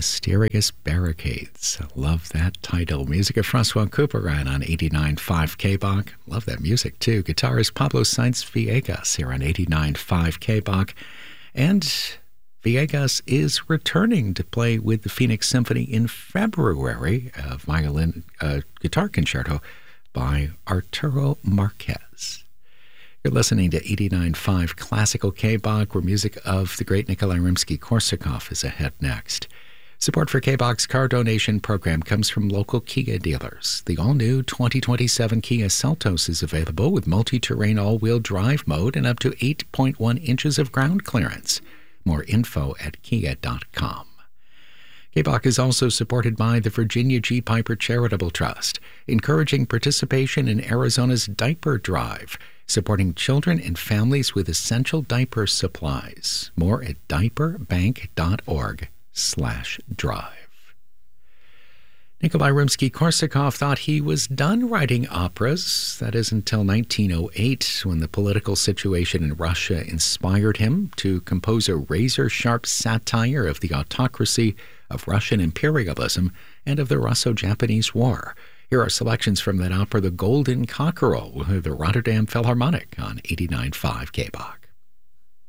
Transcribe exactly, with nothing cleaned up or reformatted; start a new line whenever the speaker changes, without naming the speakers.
Mysterious Barricades. Love that title. Music of Francois Couperin on eighty-nine point five K B O C. Love that music too. Guitarist Pablo Sainz Villegas here on eighty-nine point five K B O C. And Villegas is returning to play with the Phoenix Symphony in February, a violin uh, guitar concerto by Arturo Marquez. You're listening to eighty-nine point five Classical K B O C, where music of the great Nikolai Rimsky-Korsakov is ahead next. Support for K B O C's car donation program comes from local Kia dealers. The all-new twenty twenty-seven Kia Seltos is available with multi-terrain all-wheel drive mode and up to eight point one inches of ground clearance. More info at kia dot com. K B O C is also supported by the Virginia G. Piper Charitable Trust, encouraging participation in Arizona's Diaper Drive, supporting children and families with essential diaper supplies. More at diaper bank dot org slash drive. Nikolai Rimsky-Korsakov thought he was done writing operas. That is until nineteen oh eight, when the political situation in Russia inspired him to compose a razor-sharp satire of the autocracy, of Russian imperialism, and of the Russo-Japanese War. Here are selections from that opera, The Golden Cockerel, with the Rotterdam Philharmonic on eighty-nine point five K B O C.